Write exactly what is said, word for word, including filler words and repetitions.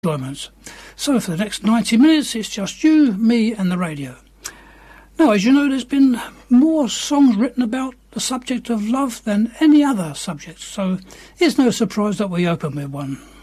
enjoyments. So for the next ninety minutes, it's just you, me and the radio. Now, as you know, there's been more songs written about the subject of love than any other subject, so it's no surprise that we open with one.